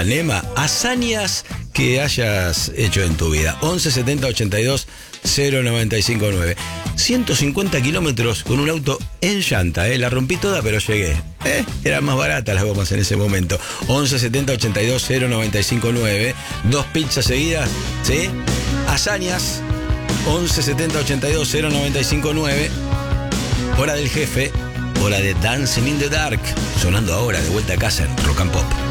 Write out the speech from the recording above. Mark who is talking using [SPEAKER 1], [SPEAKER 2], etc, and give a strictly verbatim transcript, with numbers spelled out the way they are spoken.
[SPEAKER 1] Nema, hazañas que hayas hecho en tu vida. once setenta ochenta y dos cero noventa y cinco nueve. ciento cincuenta kilómetros con un auto en llanta, ¿eh? La rompí toda, pero llegué. ¿Eh? Eran más baratas las gomas en ese momento. once setenta ochenta y dos cero noventa y cinco nueve. Dos pizzas seguidas, ¿sí? Hazañas. once setenta ochenta y dos cero noventa y cinco nueve. Hora del jefe. Hora de Dancing in the Dark. Sonando ahora de vuelta a casa en Rock and Pop.